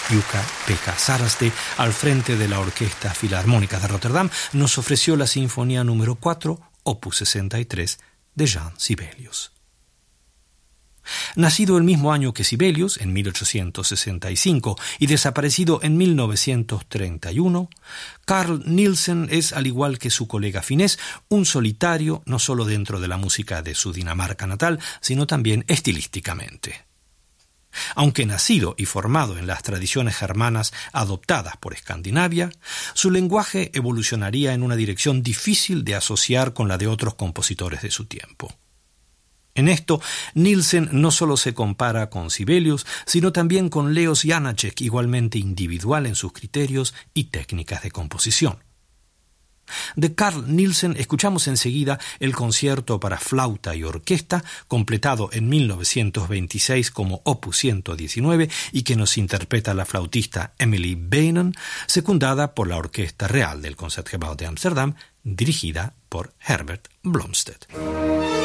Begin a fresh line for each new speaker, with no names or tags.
Jukka-Pekka Saraste, al frente de la Orquesta Filarmónica de Rotterdam, nos ofreció la Sinfonía número 4, opus 63, de Jean Sibelius. Nacido el mismo año que Sibelius, en 1865, y desaparecido en 1931, Carl Nielsen es, al igual que su colega finés, un solitario no solo dentro de la música de su Dinamarca natal, sino también estilísticamente. Aunque nacido y formado en las tradiciones germanas adoptadas por Escandinavia, su lenguaje evolucionaría en una dirección difícil de asociar con la de otros compositores de su tiempo. En esto, Nielsen no solo se compara con Sibelius, sino también con Leos Janáček, igualmente individual en sus criterios y técnicas de composición. De Carl Nielsen escuchamos enseguida el concierto para flauta y orquesta, completado en 1926 como opus 119 y que nos interpreta la flautista Emily Beynon, secundada por la Orquesta Real del Concertgebouw de Ámsterdam, dirigida por Herbert Blomstedt.